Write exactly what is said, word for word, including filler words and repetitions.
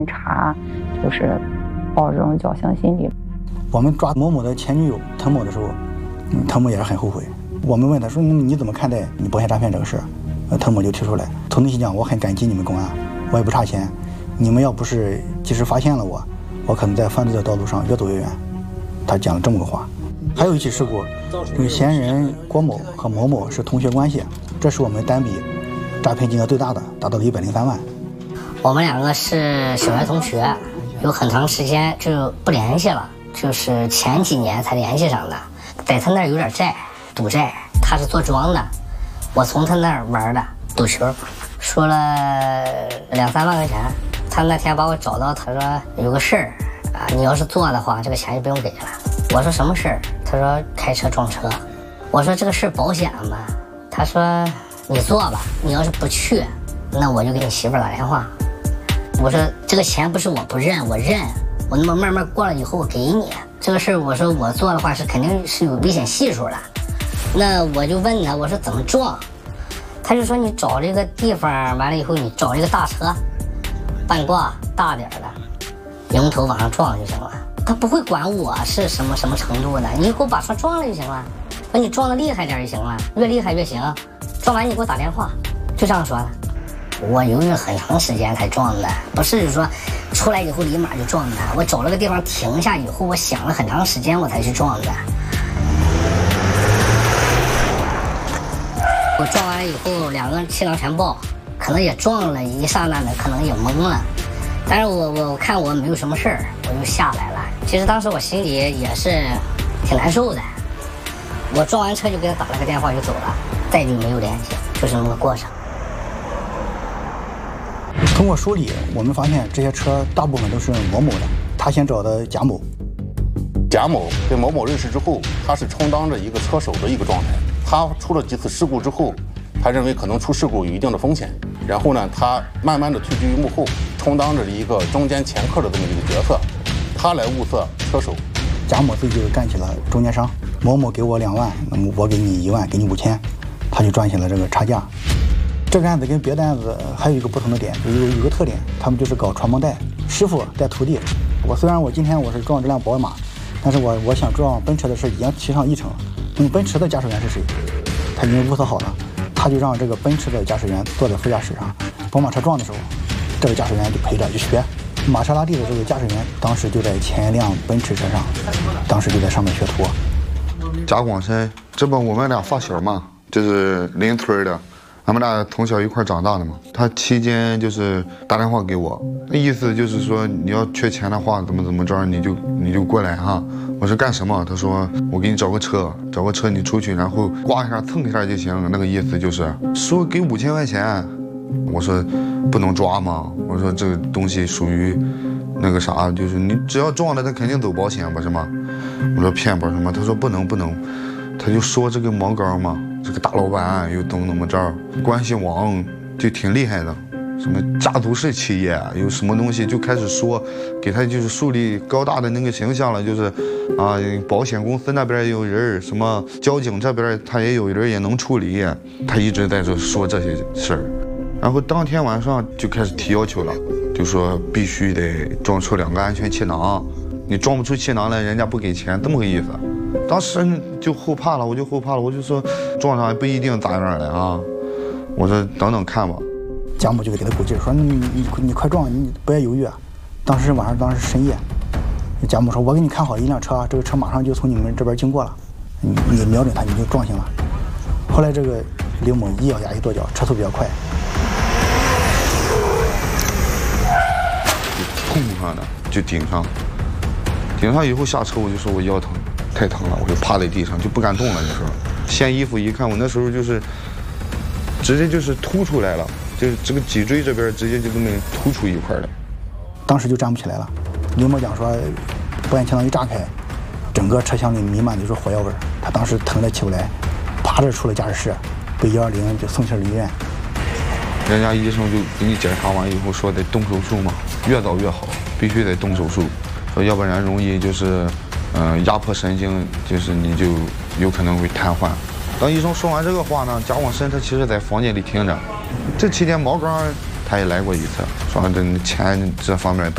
查就是抱这种侥幸心理。 我们抓某某的前女友滕某的时候，嗯，滕某也是很后悔。我们问他说：“你怎么看待你保险诈骗这个事儿？”呃，滕某就提出来，从内心讲，我很感激你们公安，我也不差钱，你们要不是及时发现了我，我可能在犯罪的道路上越走越远。他讲了这么个话。还有一起事故，这个嫌疑人郭某和某某是同学关系，这是我们单笔诈骗金额最大的，达到了一百零三万。 我们两个是小学同学，有很长时间就不联系了，就是前几年才联系上的。在他那儿有点债，赌债，他是做庄的，我从他那儿玩的赌球，说了两三万块钱。他那天把我找到，他说有个事儿啊，你要是做的话，这个钱就不用给了。我说什么事儿？他说开车撞车。我说这个事儿保险吗？他说你做吧，你要是不去，那我就给你媳妇儿打电话。我说这个钱不是我不认，我认，我那么慢慢过了以后我给你。这个事儿我说我做的话是肯定是有危险系数的。那我就问他，我说怎么撞？他就说你找这个地方，完了以后你找这个大车，半挂大点的，迎头往上撞就行了。他不会管我是什么什么程度的，你给我把车撞了就行了，把你撞的厉害点就行了，越厉害越行。撞完你给我打电话，就这样说的。我犹豫了很长时间才撞的，不是说出来以后立马就撞的，我找了个地方停下以后，我想了很长时间我才去撞的。我撞完了以后，两个气囊全爆，可能也撞了一刹那的，可能也懵了。但是我我看我没有什么事儿，我就下来了。其实当时我心里也是挺难受的。我撞完车就给他打了个电话就走了，再就没有联系，就是那么个过程。 通过梳理，我们发现这些车大部分都是某某的，他先找的贾某。 贾某跟某某认识之后，他是充当着一个车手的一个状态。他出了几次事故之后，他认为可能出事故有一定的风险，然后呢，他慢慢的退居于幕后，充当着一个中间掮客的这么一个角色，他来物色车手。 贾某自己就干起了中间商，某某给我两万，那么我给你一万，给你五千，他就赚起了这个差价。这个案子跟别的案子还有一个不同的点，有有个特点，他们就是搞传帮带，师傅带徒弟。我虽然我今天我是撞这辆宝马，但是我我想撞奔驰的事已经提上议程了。那么奔驰的驾驶员是谁？他已经物色好了，他就让这个奔驰的驾驶员坐在副驾驶上，宝马车撞的时候，这个驾驶员就陪着就学。玛莎拉蒂的这个驾驶员当时就在前一辆奔驰车上，当时就在上面学徒。 贾广深，这不我们俩发小嘛，就是邻村的。俺们俩从小一块长大的嘛，他期间就是打电话给我，那意思就是说你要缺钱的话，怎么怎么着，你就你就过来哈。我说干什么？他说我给你找个车，找个车你出去，然后刮一下蹭一下就行。那个意思就是说给五千块钱。我说不能抓嘛，我说这个东西属于那个啥，就是你只要撞了，他肯定走保险吧，是吗？我说骗不什么？他说不能不能，他就说这个毛高嘛。这个大老板又怎么怎么着，关系网就挺厉害的，什么家族式企业有什么东西就开始说，给他就是树立高大的那个形象了，就是啊，保险公司那边有人，什么交警这边他也有人也能处理，他一直在这说这些事儿，然后当天晚上就开始提要求了，就说必须得装出两个安全气囊，你装不出气囊来，人家不给钱，这么个意思。当时就后怕了，我就后怕了，我就说撞上也不一定咋样的啊，我说等等看吧。 贾某就给他鼓劲说你你你快撞，你不要犹豫啊。当时晚上当时深夜，贾某说我给你看好一辆车，这个车马上就从你们这边经过了，你你瞄准它你就撞行了。后来这个刘某一咬牙一跺脚，车速比较快， 就碰上的就顶上，顶上以后下车我就说我腰疼。太疼了，我就趴在地上就不敢动了。那时候掀衣服一看，我那时候就是直接就是凸出来了，就是这个脊椎这边直接就这么突出一块了。 当时就站不起来了。刘某讲说，保险气囊一炸开，整个车厢里弥漫的就是火药味，他当时疼得起不来，爬着出了驾驶室，被幺二零就送去了医院。 人家医生就给你检查完以后说得动手术嘛，越早越好，必须得动手术，说要不然容易就是。嗯、呃，压迫神经，就是你就有可能会瘫痪。当医生说完这个话呢，贾广深他其实在房间里听着。这期间毛刚他也来过一次，说这钱这方面